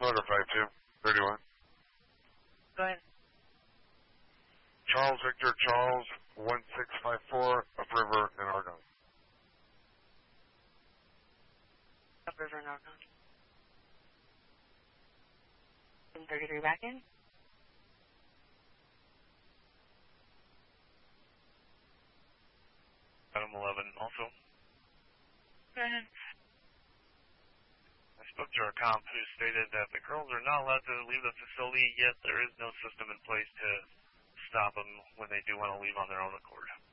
Motor 5231. Go ahead. Charles Victor Charles 1654 upriver in Argonne. Upriver in Argonne. 733 back in. Adam 11 also. Go ahead. I spoke to our comp who stated that the girls are not allowed to leave the facility, yet there is no system in place to stop them when they do want to leave on their own accord.